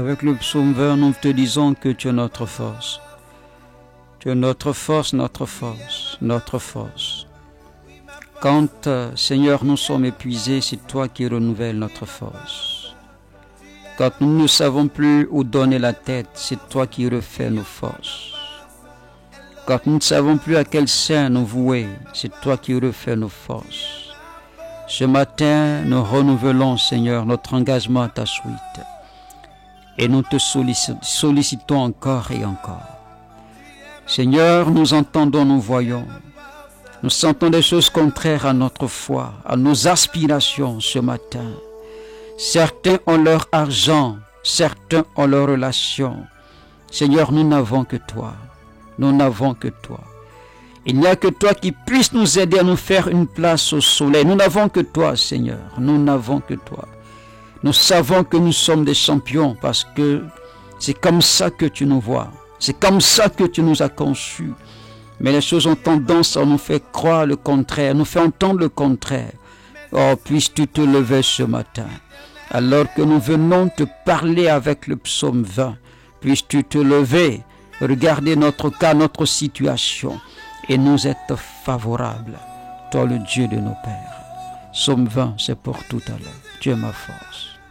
Avec le psaume 20, nous te disons que tu es notre force. Tu es notre force, notre force, notre force. Quand, Seigneur, nous sommes épuisés, c'est toi qui renouvelles notre force. Quand nous ne savons plus où donner la tête, c'est toi qui refais nos forces. Quand nous ne savons plus à quel sein nous vouer, c'est toi qui refais nos forces. Ce matin, nous renouvelons, Seigneur, notre engagement à ta suite. Et nous te sollicitons encore et encore. Seigneur, nous entendons, nous voyons. Nous sentons des choses contraires à notre foi, à nos aspirations ce matin. Certains ont leur argent, certains ont leurs relations. Seigneur, nous n'avons que toi. Nous n'avons que toi. Il n'y a que toi qui puisse nous aider à nous faire une place au soleil. Nous n'avons que toi, Seigneur. Nous n'avons que toi. Nous savons que nous sommes des champions parce que c'est comme ça que tu nous vois. C'est comme ça que tu nous as conçus. Mais les choses ont tendance à nous faire croire le contraire, nous faire entendre le contraire. Oh, puisses-tu te lever ce matin, alors que nous venons te parler avec le psaume 20. Puisses-tu te lever, regarder notre cas, notre situation, et nous être favorables. Toi, le Dieu de nos pères. Psaume 20, c'est pour tout à l'heure. Tu es ma force.